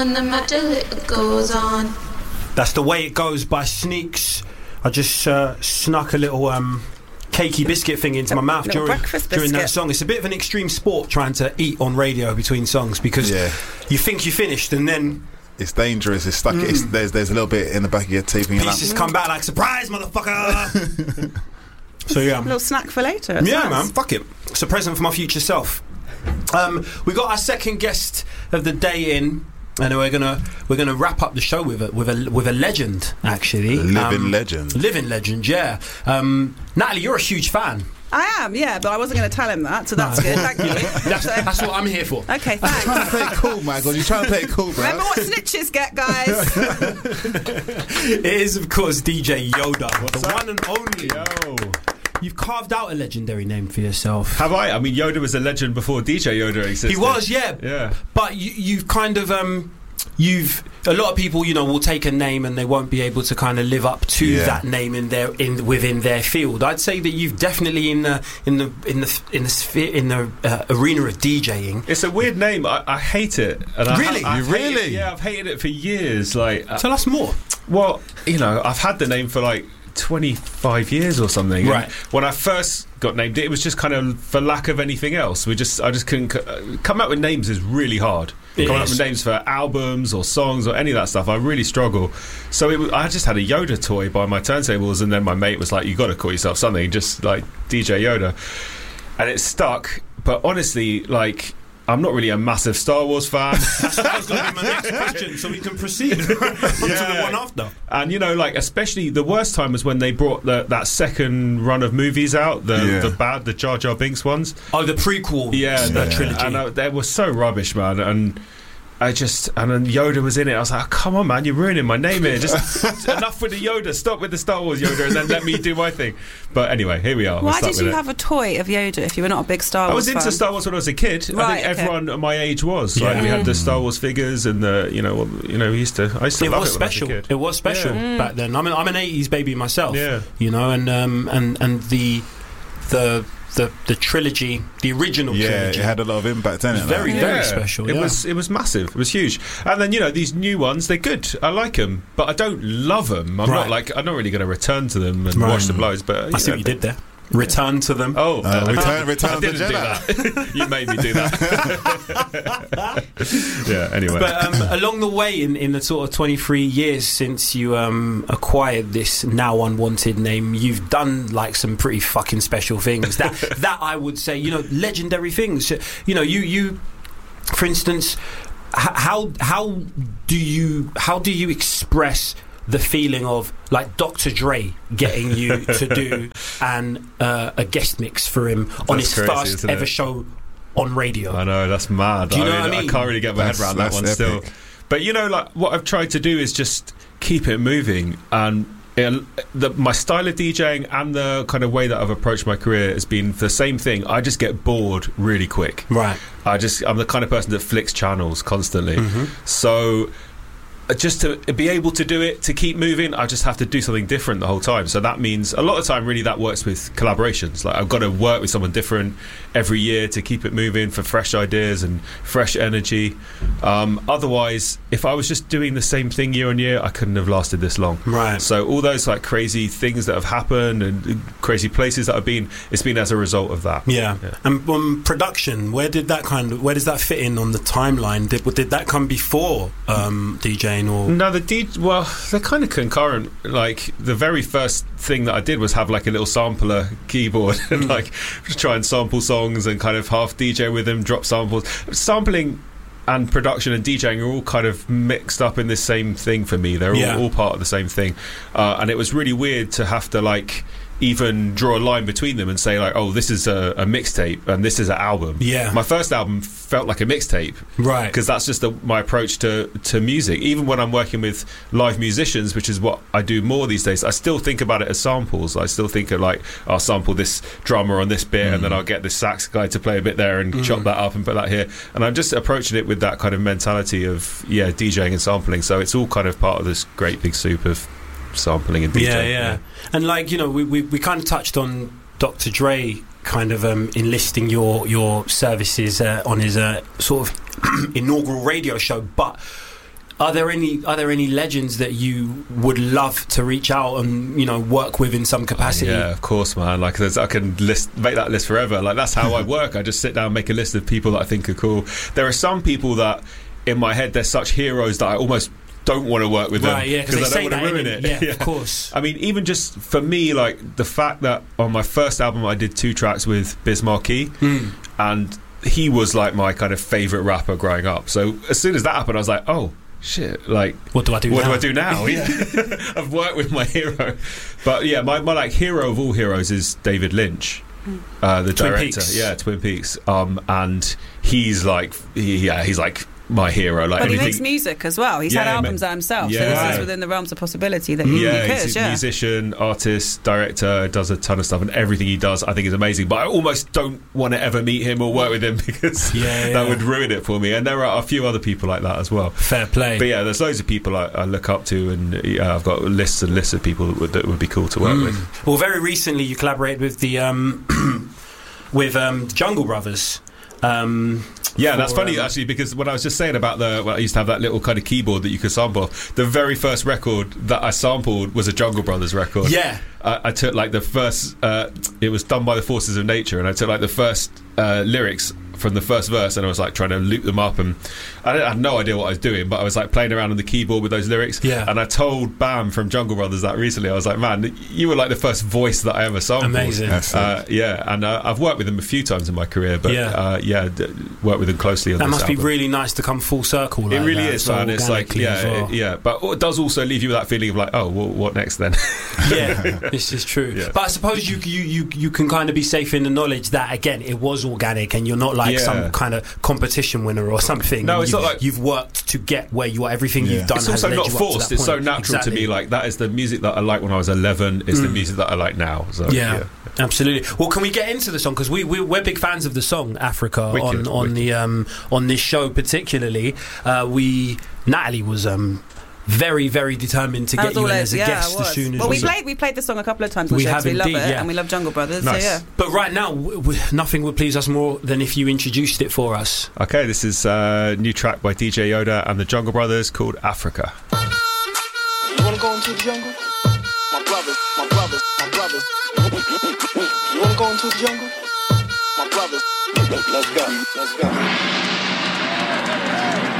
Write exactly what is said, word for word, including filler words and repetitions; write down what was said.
when the magic goes on. That's The Way It Goes by Sneaks. I just uh, snuck a little um, cakey biscuit thing into my mouth during, during that song. It's a bit of an extreme sport trying to eat on radio between songs, because yeah. you think you finished and then it's dangerous. It's stuck. Mm. It's, there's there's a little bit in the back of your teeth. Pieces come back like, surprise, motherfucker. So yeah, a little snack for later. Yeah, nice. man. Fuck it. It's a present for my future self. Um, we got our second guest of the day in. And we're gonna we're gonna wrap up the show with a with a with a legend, actually, a living um, legend, living legend. Yeah, um, Natalie, you're a huge fan. I am, yeah, but I wasn't going to tell him that, so that's no. good. Thank you. that's, that's what I'm here for. Okay, thanks. You're trying to play it cool, Michael. You're trying to play it cool, bro. Remember what snitches get, guys. It is, of course, D J Yoda, What's the up? one and only. Yo. You've carved out a legendary name for yourself. Have I? I mean, Yoda was a legend before D J Yoda existed. He was, yeah. Yeah. But you, you've kind of... Um, You've a lot of people, you know, will take a name and they won't be able to kind of live up to yeah. that name in their in within their field. I'd say that you've definitely in the in the in the in the sphere in the uh, arena of DJing. It's a weird name. I, I hate it. And really, I, you really? Hated, yeah, I've hated it for years. Like, tell us more. Well, you know, I've had the name for like twenty-five years or something. Right. And when I first got named, it was just kind of for lack of anything else. We just, I just couldn't c- come up with names is really hard. It Coming is. up with names for albums or songs or any of that stuff, I really struggle. So it, I just had a Yoda toy by my turntables, and then my mate was like, "You got to call yourself something, just like D J Yoda," and it stuck. But honestly, like, I'm not really a massive Star Wars fan. That was going to be my next question, so we can proceed on yeah. to the one after. And you know, like, especially the worst time was when they brought the, that second run of movies out, the yeah. the bad, the Jar Jar Binks ones. Oh, the prequel, yeah, the yeah. trilogy. And uh, they were so rubbish, man. And I just, and then Yoda was in it. I was like, oh, come on, man, you're ruining my name here. Just enough with the Yoda. Stop with the Star Wars Yoda, and then let me do my thing. But anyway, here we are. Why we'll did you it. have a toy of Yoda if you were not a big Star Wars I was into fan? Star Wars when I was a kid. Right, I think okay. everyone at my age was. Yeah. Like, we had the Mm. Star Wars figures and the, you know, you know, we used to. I used to It love was it when special. I was a kid. It was special Yeah. back then. I'm an, I'm an eighties baby myself. Yeah. You know, and um, and and the the the the trilogy, the original yeah, trilogy, it had a lot of impact, didn't it? very like? very Yeah. special. It yeah. was it was massive. It was huge. And then, you know, these new ones, they're good. I like them, but I don't love them. I'm Right. not like I'm not really going to return to them and Right. watch the blows. But I see know, what you did there. Return to them. Oh, Uh, I return- didn't- return I of the didn't do Jedi. that. You made me do that. Yeah. Anyway, But um, along the way, in, in the sort of twenty-three years since you um, acquired this now unwanted name, you've done like some pretty fucking special things. That that I would say, you know, legendary things. You know, you you, for instance, h- how how do you how do you express the feeling of like Doctor Dre getting you to do an uh, a guest mix for him on That's his crazy, first isn't ever it? show on radio? I know, that's mad. Do you I, know mean, what I mean? I can't really get my That's- head around that that's one epic. still. But you know, like, what I've tried to do is just keep it moving, and it, the, my style of DJing and the kind of way that I've approached my career has been the same thing. I just get bored really quick. Right. I just I'm the kind of person that flicks channels constantly. Mhm. So uh, just to be able to do it, to keep moving, I just have to do something different the whole time. So that means a lot of time really that works with collaborations. Like, I've got to work with someone different every year to keep it moving, for fresh ideas and fresh energy. Um, otherwise, if I was just doing the same thing year on year, I couldn't have lasted this long. Right. So all those like crazy things that have happened and crazy places that I've been, it's been as a result of that. Yeah. Yeah. And um, production, where did that kind of, where does that fit in on the timeline? Did did that come before um, DJing or? No, the D well, they're kind of concurrent. Like, the very first thing that I did was have like a little sampler keyboard and like try and sample songs and kind of half D J with them, drop samples. Sampling and production and DJing are all kind of mixed up in this same thing for me. They're all, Yeah. all part of the same thing, uh, and it was really weird to have to like even draw a line between them and say like, oh, this is a, a mixtape and this is an album. Yeah. My first album felt like a mixtape, Right. because that's just the, my approach to, to music. Even when I'm working with live musicians, which is what I do more these days, I still think about it as samples. I still think of like, I'll sample this drummer on this bit, Mm. and then I'll get this sax guy to play a bit there and Mm. chop that up and put that here. And I'm just approaching it with that kind of mentality of, yeah, DJing and sampling. So it's all kind of part of this great big soup of sampling and DJing. Yeah, yeah. And like, you know, we, we, we kind of touched on Doctor Dre kind of um, enlisting your your services uh, on his uh, sort of inaugural radio show, but are there any are there any legends that you would love to reach out and, you know, work with in some capacity? Yeah, of course, man. Like, there's, I can list make that list forever. Like, that's how I work. I just sit down, make a list of people that I think are cool. There are some people that, in my head, they're such heroes that I almost don't want to work with them, right, yeah, because I don't want to ruin it. it. Yeah, of course. I mean, even just for me, like, the fact that on my first album I did two tracks with Biz Markie, mm. and he was like my kind of favourite rapper growing up. So as soon as that happened, I was like, oh shit, like, what do I do what now? do I do now? Yeah. I've worked with my hero. But yeah, my, my like hero of all heroes is David Lynch, uh, the Twin director. Peaks. Yeah, Twin Peaks. Um, and he's like, he, yeah, he's like my hero. Like, but he everything. makes music as well. He's Yeah, had albums ma- out himself, yeah. so this Right. is within the realms of possibility that he, Yeah, he he's could. a Yeah, musician, artist, director, does a ton of stuff, and everything he does I think is amazing. But I almost don't want to ever meet him or work with him, because Yeah, that yeah. would ruin it for me. And there are a few other people like that as well. Fair play. But yeah, there's loads of people I, I look up to, and yeah, I've got lists and lists of people that would, that would be cool to work Mm. with. Well, very recently you collaborated with the um, with um, Jungle Brothers. Um, Yeah, that's for, funny um, actually, because when I was just saying about the, well, I used to have that little kind of keyboard that you could sample. The very first record that I sampled was a Jungle Brothers record. Yeah. I, I took like the first. Uh, it was done by the Forces of Nature, and I took like the first uh, lyrics from the first verse, and I was like trying to loop them up, and I had no idea what I was doing, but I was like playing around on the keyboard with those lyrics. Yeah. And I told Bam from Jungle Brothers that recently. I was like, man, you were like the first voice that I ever sampled. Amazing. That's Uh, yeah, and uh, I've worked with them a few times in my career, but Yeah. yeah, uh, yeah d- worked with them closely on that this must be album. really nice to come full circle. Like It really that, is, so man. It's like, organically yeah, as well. it- yeah. But it does also leave you with that feeling of like, oh, well, what next then? Yeah, this is true. Yeah. But I suppose you, you you you can kind of be safe in the knowledge that, again, it was organic, and you're not like Yeah. some kind of competition winner or something. No, And it's you've, not like- you've worked to get where you are. Everything Yeah. you've done It's has also led not you up to forced. that It's so point. natural Exactly. to me. Like, that is the music that I liked when I was eleven. It's the Mm. music that I like now. So, Yeah, yeah. absolutely. Well, can we get into the song, because we, we we're big fans of the song Africa Wicked, on on wicked. the um on this show particularly. Uh, we Natalie was um very very determined to That get was you all in it- as a yeah, guest it was. as soon as well, we we played we played the song a couple of times on We the show have 'cause we love indeed, it, yeah. and we love Jungle Brothers. Nice. So yeah. But right now, w- w- nothing would please us more than if you introduced it for us. Okay, this is a new track by D J Yoda and the Jungle Brothers called Africa. You wanna go into the jungle? My brothers, my brothers, my brothers. You wanna go into the jungle? My brothers. Let's go, let's go.